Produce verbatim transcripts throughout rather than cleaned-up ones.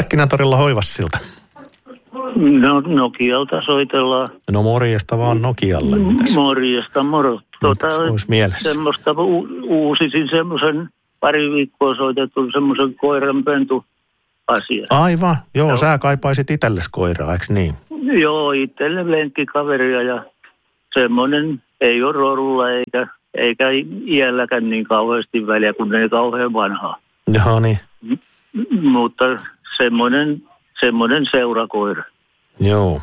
Markkinatorilla Hoivassilta. No Nokialta soitellaan. No morjesta vaan Nokialle. Mitäs? Morjesta, moro. Tuota, Mitäs olisi mielessä? Semmoista u- uusisin semmoisen pari viikkoa soitetun semmoisen koiranpentu asia. Aivan, joo, no. Sä kaipaisit itsellesi koiraa, eikö niin? Joo, itselle lenkkikaveria ja semmoinen ei ole rorulla eikä, eikä iälläkään niin kauheasti väliä, kun ei kauhean vanhaa. Joo, niin. M- mutta semmoinen, semmoinen seurakoira. Joo.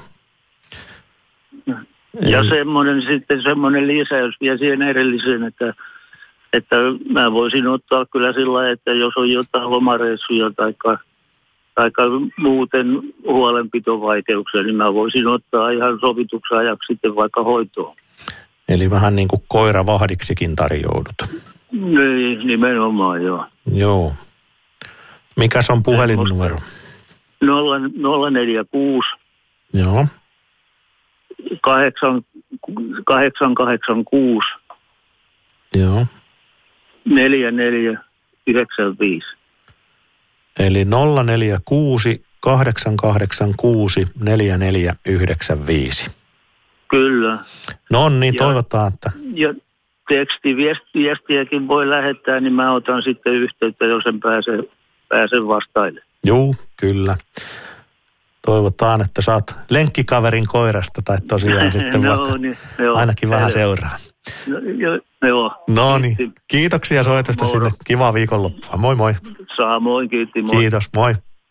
Ja Ei. semmoinen sitten semmoinen lisäys vielä siihen edelliseen, että, että mä voisin ottaa kyllä sillä lailla, että jos on jotain lomareissuja tai taikka muuten huolenpitovaikeuksia, niin mä voisin ottaa ihan sovituksen ajaksi sitten vaikka hoitoon. Eli vähän niin kuin koiravahdiksikin tarjoudut. Niin, nimenomaan joo. Joo. Mikäs on puhelinnumero? nolla neljä kuusi Joo. kahdeksan kahdeksan kuusi Joo. neljä neljä yhdeksän viisi. Eli nolla neljä kuusi kahdeksan kahdeksan kuusi neljä neljä yhdeksän viisi. Kyllä. No niin, Ja- toivotaan, että... Ja tekstiviestiäkin voi lähettää, niin mä otan sitten yhteyttä, jos en pääse, pääse vastaille. Juu, kyllä. Toivotaan, että saat lenkkikaverin koirasta tai tosiaan sitten No vaikka niin, joo. ainakin vähän seuraa. No, jo, joo. No niin, Kiitti. kiitoksia soitosta Moro. sinne. Kivaa viikonloppua. Moi moi. Samoin, kiitti. Moi. Kiitos, moi.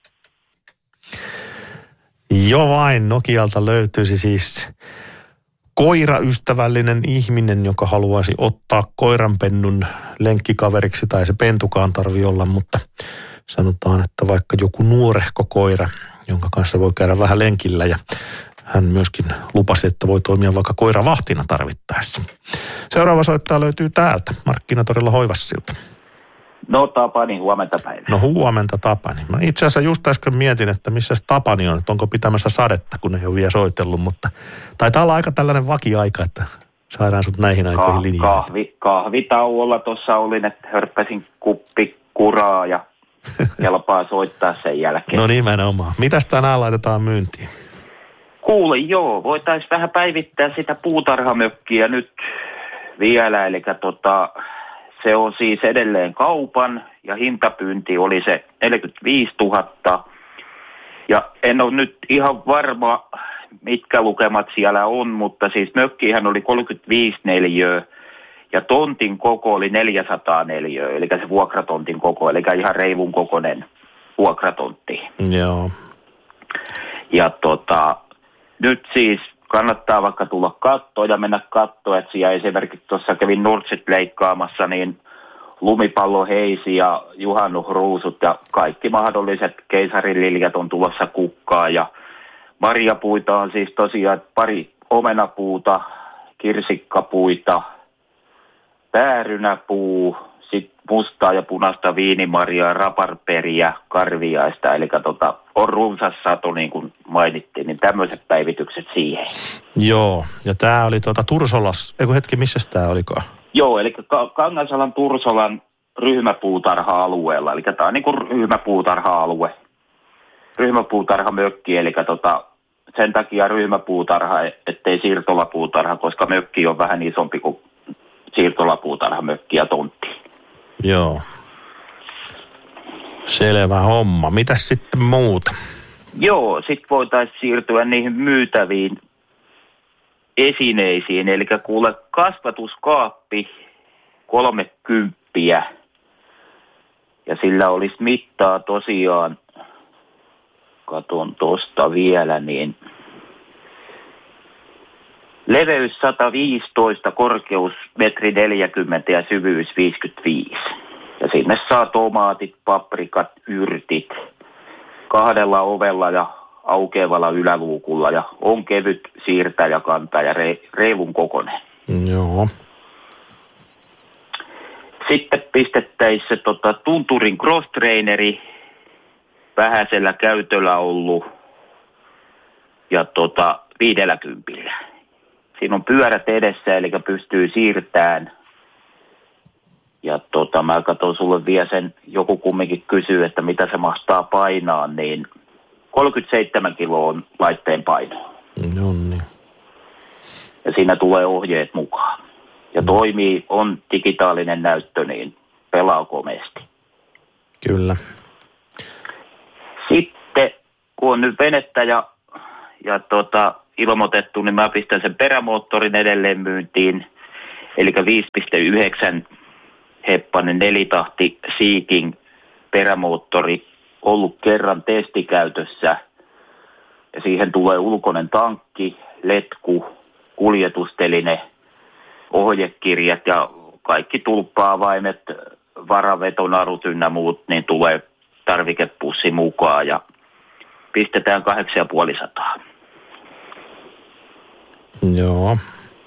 Jo vain Nokialta löytyisi siis koiraystävällinen ihminen, joka haluaisi ottaa koiranpennun lenkkikaveriksi, tai se pentukaan tarvii olla, mutta sanotaan, että vaikka joku nuorehko koira, jonka kanssa voi käydä vähän lenkillä, ja hän myöskin lupasi, että voi toimia vaikka koiravahtina tarvittaessa. Seuraava soittaja löytyy täältä, Markkinatorilla Hoivassilta. No Tapani, huomenta päivää. No huomenta Tapani. Mä itse asiassa just äsken mietin, että missä Tapani on, että onko pitämässä sadetta, kun ei ole vielä soitellut, mutta taitaa olla aika tällainen vakiaika, että saadaan sut näihin aikoihin linjaan. Kahvi, kahvitauolla tuossa olin, että hörppäsin kuppi kuraa ja kelpaa soittaa sen jälkeen. No nimenomaan. Mitäs tänään laitetaan myyntiin? Kuule, joo, voitaisiin vähän päivittää sitä puutarhamökkiä nyt vielä, eli tota, se on siis edelleen kaupan ja hintapyynti oli se neljäkymmentäviisituhatta. Ja en ole nyt ihan varma, mitkä lukemat siellä on, mutta siis mökkihän oli kolmekymmentäviisi neliöä ja tontin koko oli neljäsataa neliöä, eli se vuokratontin koko, eli ihan reivun kokoinen vuokratontti. Joo. Ja tota, nyt siis kannattaa vaikka tulla kattoon ja mennä kattoon, että siellä esimerkiksi tuossa kävin nurtsit leikkaamassa, niin lumipalloheisi ja juhannusruusut ja kaikki mahdolliset keisarililjat on tulossa kukkaan ja marjapuita on siis tosiaan pari omenapuuta, kirsikkapuita, päärynäpuu, sitten mustaa ja punaista viinimarjaa, raparperiä, karviaista, eli tota, on runsas sato niin kuin mainittiin, niin tämmöiset päivitykset siihen. Joo, ja tää oli tuota Tursolas, eiku hetki, missä tää olikaan? Joo, eli Kangasalan Tursolan ryhmäpuutarha-alueella, eli tämä on niin kuin ryhmäpuutarha-alue, ryhmäpuutarhamökki, eli tota, sen takia ryhmäpuutarha, ettei siirtolapuutarha, koska mökki on vähän isompi kuin siirtolapuutarhamökki ja tontti. Joo. Selvä homma. Mitäs sitten muuta? Joo, sitten voitaisiin siirtyä niihin myytäviin esineisiin, eli kuule kasvatuskaappi kolmekymppiä ja sillä olisi mittaa tosiaan, katon tuosta vielä, niin leveys sata viisitoista, korkeus metri neljäkymmentä ja syvyys viisikymmentäviisi. Ja sinne saa tomaatit, paprikat, yrtit kahdella ovella ja aukeavalla yläluukulla ja on kevyt siirtäjäkanta ja re- reivun kokoinen. Joo. Sitten pistettäisiin se tota, tunturin cross-traineri, vähäisellä käytöllä ollut ja tota, viidellä kympillä. Siinä on pyörät edessä, eli pystyy siirtämään. Ja tota, mä katson sulle vielä sen, joku kumminkin kysyy, että mitä se mahtaa painaa, niin kolmekymmentäseitsemän kiloa on laitteen paino. No niin. Ja siinä tulee ohjeet mukaan. Ja mm. toimii, on digitaalinen näyttö, niin pelaa komeasti. Kyllä. Sitten, kun on nyt venettä ja, ja tota, ilmoitettu, niin mä pistän sen perämoottorin edelleen myyntiin. Eli viisi pilkku yhdeksän heppanen nelitahti Seeking perämoottori, ollut kerran testikäytössä. Ja siihen tulee ulkoinen tankki, letku, kuljetusteline, ohjekirjat ja kaikki tulppa-avaimet, varavetonarut ynnä muut, niin tulee tarvikepussi mukaan ja pistetään kahdeksantuhatta viisisataa. Joo.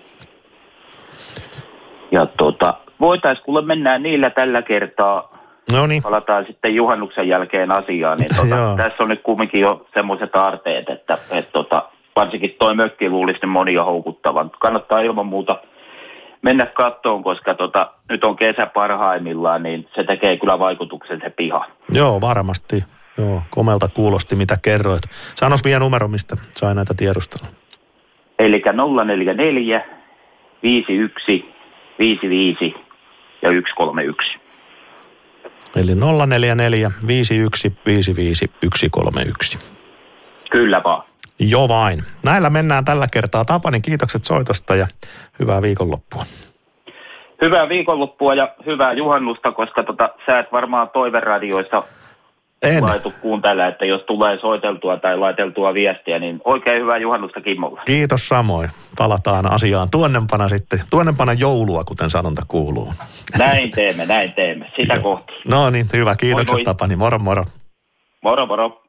Ja tota, voitaisiin kuule mennään niillä tällä kertaa. No niin. Palataan sitten juhannuksen jälkeen asiaan. Niin tota, tässä on nyt kumminkin jo semmoiset aarteet, että et tota, varsinkin toi mökki luulisi monia houkuttavan. Kannattaa ilman muuta mennä kattoon, koska tota, nyt on kesä parhaimmillaan, niin se tekee kyllä vaikutuksen se piha. Joo, varmasti. Joo, komelta kuulosti mitä kerroit. Sanois vielä numero, mistä sai näitä tiedustella. Eli nolla neljä neljä, viisi yksi, viisi viisi ja yksi kolme yksi. Eli nolla neljä neljä, viisi yksi, viisi viisi, yksi kolme yksi. Kyllä vaan. Joo vain. Näillä mennään tällä kertaa. Tapani, kiitokset soitosta ja hyvää viikonloppua. Hyvää viikonloppua ja hyvää juhannusta, koska tota, sä et varmaan toiveradioissa en. laitu kuuntele, että jos tulee soiteltua tai laiteltua viestiä, niin oikein hyvää juhannusta Kimmolle. Kiitos samoin. Palataan asiaan tuonnempana sitten. Tuonnempana joulua, kuten sanonta kuuluu. Näin teemme, näin teemme. Sitä Joo. kohti. No niin, hyvä. Kiitokset moi, moi. Tapani. Moro moro. Moro moro.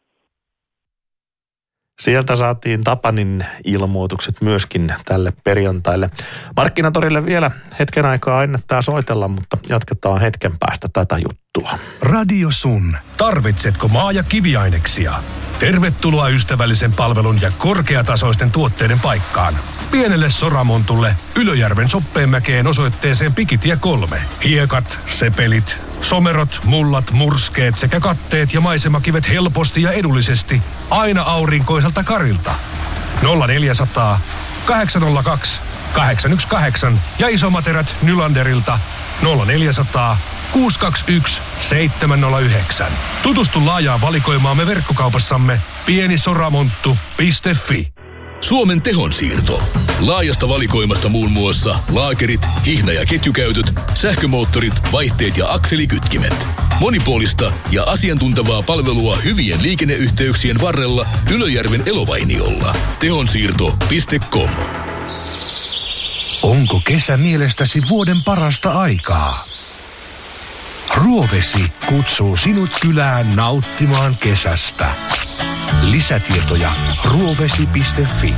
Sieltä saatiin Tapanin ilmoitukset myöskin tälle perjantaille. Markkinatorille vielä hetken aikaa ennättää soitella, mutta jatketaan hetken päästä tätä juttua. Radio Sun. Tarvitsetko maa- ja kiviaineksia? Tervetuloa ystävällisen palvelun ja korkeatasoisten tuotteiden paikkaan. Pienelle Soramontulle Ylöjärven Soppeenmäkeen osoitteeseen Pikitie kolme. Hiekat, sepelit, somerot, mullat, murskeet sekä katteet ja maisemakivet helposti ja edullisesti aina aurinkoiselta karilta. nolla neljäsataa, kahdeksan nolla kaksi, kahdeksan yksi kahdeksan ja isomaterät Nylanderilta nolla neljäsataa, kuusi kaksi yksi, seitsemän nolla yhdeksän. Tutustu laajaan valikoimaamme verkkokaupassamme pienisoramonttu piste fi. Suomen tehonsiirto. Laajasta valikoimasta muun muassa laakerit, hihna- ja ketjukäytöt, sähkömoottorit, vaihteet ja akselikytkimet. Monipuolista ja asiantuntevaa palvelua hyvien liikenneyhteyksien varrella Ylöjärven Elovainiolla. tehonsiirto piste com. Onko kesä mielestäsi vuoden parasta aikaa? Ruovesi kutsuu sinut kylään nauttimaan kesästä. Lisätietoja ruovesi piste fi.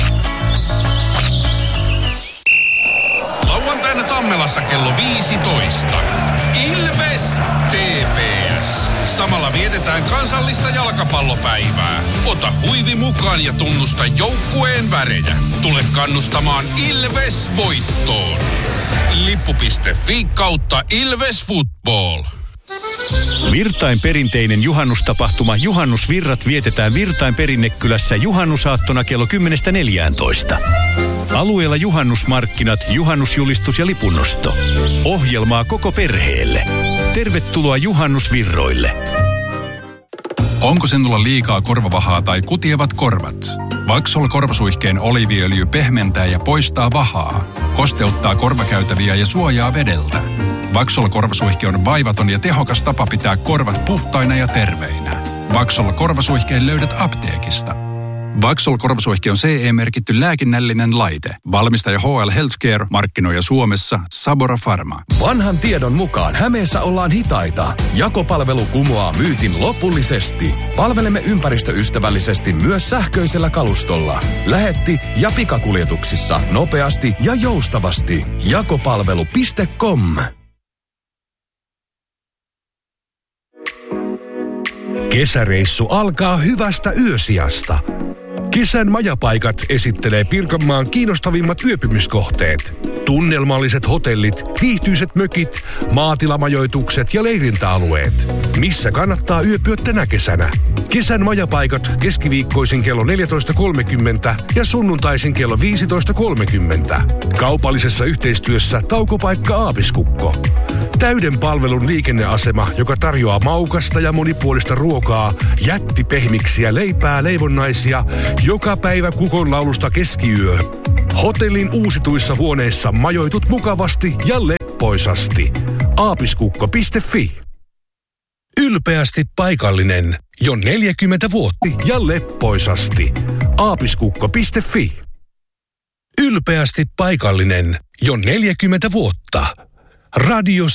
Lauantaina Tammelassa kello viisitoista. Ilves T P S. Samalla vietetään kansallista jalkapallopäivää. Ota huivi mukaan ja tunnusta joukkueen värejä. Tule kannustamaan Ilves voittoon. lippu piste fi kautta Ilves Football. Virtain perinteinen juhannustapahtuma Juhannusvirrat vietetään Virtain Perinnekylässä juhannusaattona kello kymmenestä neljääntoista. Alueella juhannusmarkkinat, juhannusjulistus ja lipunnosto. Ohjelmaa koko perheelle. Tervetuloa Juhannusvirroille. Onko sinulla liikaa korvavahaa tai kutievat korvat? Vaxol korvasuihkeen oliiviöljy pehmentää ja poistaa vahaa, kosteuttaa korvakäytäviä ja suojaa vedeltä. Vaxol korvasuihke on vaivaton ja tehokas tapa pitää korvat puhtaina ja terveinä. Vaxol korvasuihkeen löydät apteekista. Vaxol korvasuihke on C E-merkitty lääkinnällinen laite. Valmistaja H L Healthcare, markkinoija Suomessa Sabora Pharma. Vanhan tiedon mukaan Hämeessä ollaan hitaita. Jakopalvelu kumoaa myytin lopullisesti. Palvelemme ympäristöystävällisesti myös sähköisellä kalustolla. Lähetti- ja pikakuljetuksissa nopeasti ja joustavasti. Jakopalvelu piste com. Kesäreissu alkaa hyvästä yösiasta. Kesän majapaikat esittelee Pirkanmaan kiinnostavimmat yöpymiskohteet. Tunnelmalliset hotellit, viihtyiset mökit, maatilamajoitukset ja leirintäalueet. Missä kannattaa yöpyä tänä kesänä? Kesän majapaikat keskiviikkoisin kello neljätoista kolmekymmentä ja sunnuntaisin kello viisitoista kolmekymmentä. Kaupallisessa yhteistyössä Taukopaikka Aapiskukko. Täyden palvelun liikenneasema, joka tarjoaa maukasta ja monipuolista ruokaa, jättipehmiksiä, leipää, leivonnaisia, joka päivä kukonlaulusta keskiyöhön. Hotellin uusituissa huoneissa majoitut mukavasti ja leppoisasti. aapiskukko piste fi. Ylpeästi paikallinen. Jo neljäkymmentä vuotta ja leppoisasti. aapiskukko piste fi. Ylpeästi paikallinen. Jo neljäkymmentä vuotta. Radio